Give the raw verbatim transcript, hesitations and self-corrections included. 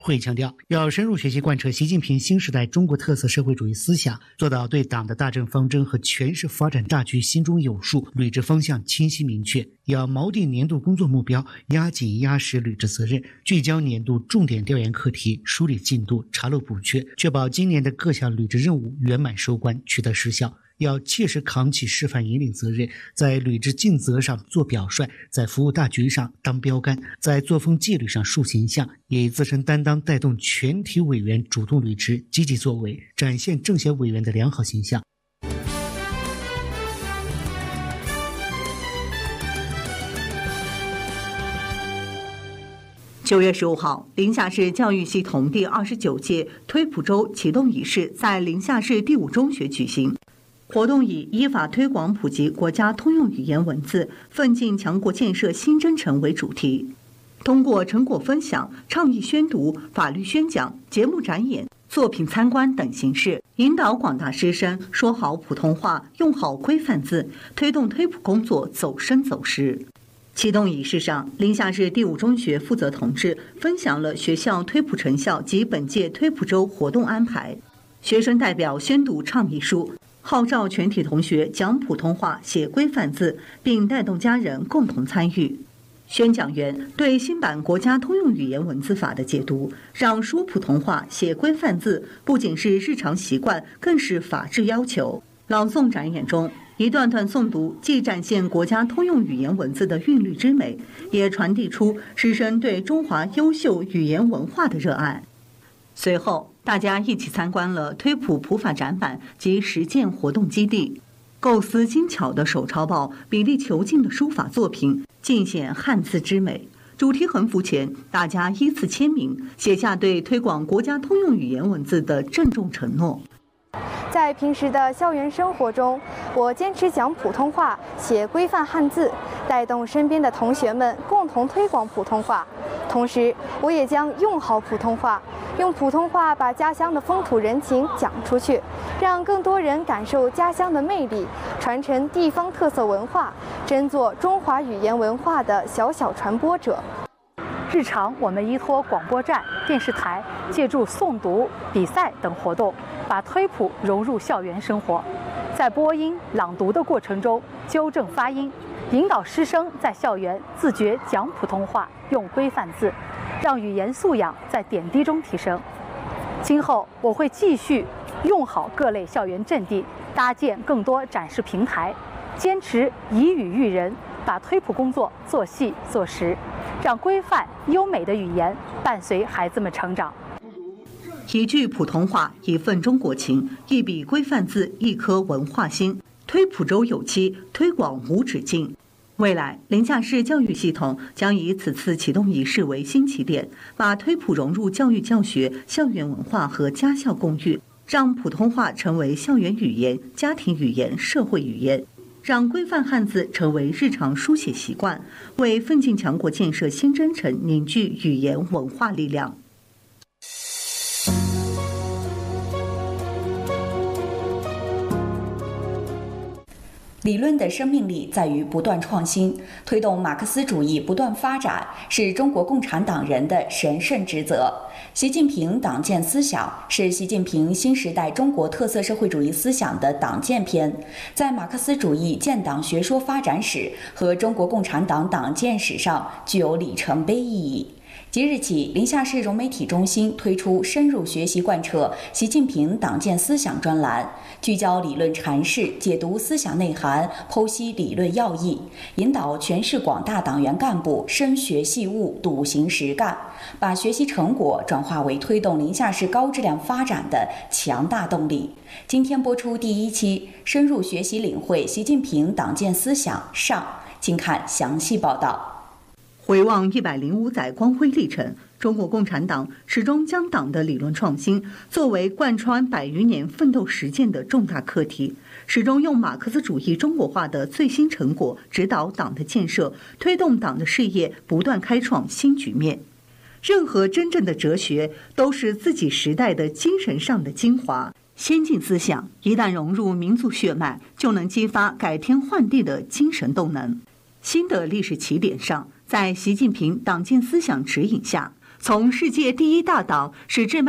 会议强调，要深入学习贯彻习近平新时代中国特色社会主义思想，做到对党的大政方针和全市发展大局心中有数，履职方向清晰明确。要锚定年度工作目标，压紧压实履职责任，聚焦年度重点调研课题，梳理进度，查漏补缺，确保今年的各项履职任务圆满收官，取得实效。要切实扛起示范引领责任，在履职尽责上做表率，在服务大局上当标杆，在作风纪律上树形象，以自身担当带动全体委员主动履职，积极作为，展现政协委员的良好形象。 九月十五号，临夏市教育系统第二十九届推普周启动仪式在临夏市第五中学举行。活动以依法推广普及国家通用语言文字，奋进强国建设新征程为主题，通过成果分享、倡议宣读、法律宣讲、节目展演、作品参观等形式，引导广大师生说好普通话，用好规范字，推动推普工作走深走实。启动仪式上，临夏市第五中学负责同志分享了学校推普成效及本届推普周活动安排。学生代表宣读倡议书，号召全体同学讲普通话、写规范字，并带动家人共同参与。宣讲员对新版国家通用语言文字法的解读，让说普通话、写规范字不仅是日常习惯，更是法治要求。朗诵展演中，一段段诵读既展现国家通用语言文字的韵律之美，也传递出师生对中华优秀语言文化的热爱。随后，大家一起参观了推普普法展板及实践活动基地，构思精巧的手抄报、比例遒劲的书法作品，尽显汉字之美。主题横幅前，大家依次签名，写下对推广国家通用语言文字的郑重承诺。 在平时的校园生活中，我坚持讲普通话，写规范汉字，带动身边的同学们共同推广普通话。同时，我也将用好普通话，用普通话把家乡的风土人情讲出去，让更多人感受家乡的魅力，传承地方特色文化，真做中华语言文化的小小传播者。 日常我们依托广播站、电视台，借助诵读、比赛等活动，把推普融入校园生活。在播音、朗读的过程中，纠正发音，引导师生在校园自觉讲普通话，用规范字，让语言素养在点滴中提升。今后我会继续用好各类校园阵地，搭建更多展示平台，坚持以语育人，把推普工作做细做实，让规范优美的语言伴随孩子们成长。 一句普通话，一份中国情；一笔规范字，一颗文化心。推普周有期，推广无止境。未来，临夏市教育系统将以此次启动仪式为新起点，把推普融入教育教学、校园文化和家校共育，让普通话成为校园语言、家庭语言、社会语言，让规范汉字成为日常书写习惯，为奋进强国建设新征程凝聚语言文化力量。 理论的生命力在于不断创新，推动马克思主义不断发展，是中国共产党人的神圣职责。习近平党建思想是习近平新时代中国特色社会主义思想的党建篇，在马克思主义建党学说发展史和中国共产党党建史上具有里程碑意义。即日起，临夏市融媒体中心推出深入学习贯彻习近平党建思想专栏，聚焦理论阐释，解读思想内涵，剖析理论要义，引导全市广大党员干部深学细悟，笃行实干，把学习成果转化为推动临夏市高质量发展的强大动力。今天播出第一期深入学习领会习近平党建思想上，请看详细报道。 回望一百零五载光辉历程，中国共产党始终将党的理论创新作为贯穿百余年奋斗实践的重大课题，始终用马克思主义中国化的最新成果指导党的建设，推动党的事业不断开创新局面。任何真正的哲学都是自己时代的精神上的精华，先进思想一旦融入民族血脉，就能激发改天换地的精神动能。新的历史起点上，在习近平党建思想指引下， 从世界第一大党矢志迈